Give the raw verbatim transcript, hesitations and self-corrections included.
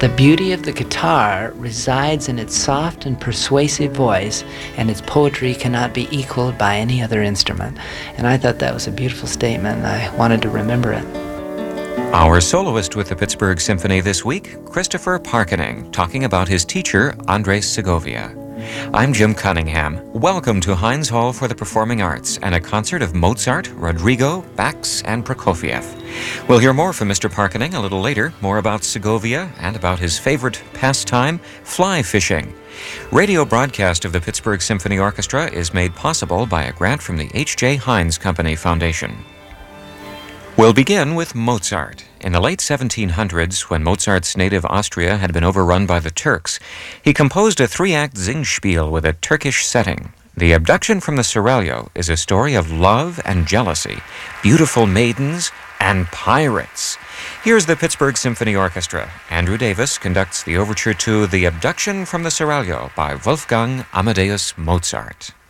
The beauty of the guitar resides in its soft and persuasive voice, and its poetry cannot be equaled by any other instrument. And I thought that was a beautiful statement, and I wanted to remember it. Our soloist with the Pittsburgh Symphony this week, Christopher Parkening, talking about his teacher, Andres Segovia. I'm Jim Cunningham. Welcome to Heinz Hall for the Performing Arts and a concert of Mozart, Rodrigo, Bax, and Prokofiev. We'll hear more from Mister Parkening a little later, more about Segovia and about his favorite pastime, fly fishing. Radio broadcast of the Pittsburgh Symphony Orchestra is made possible by a grant from the H J Heinz Company Foundation. We'll begin with Mozart. In the late seventeen hundreds, when Mozart's native Austria had been overrun by the Turks, he composed a three-act Singspiel with a Turkish setting. The Abduction from the Seraglio is a story of love and jealousy, beautiful maidens, and pirates. Here's the Pittsburgh Symphony Orchestra. Andrew Davis conducts the overture to The Abduction from the Seraglio by Wolfgang Amadeus Mozart.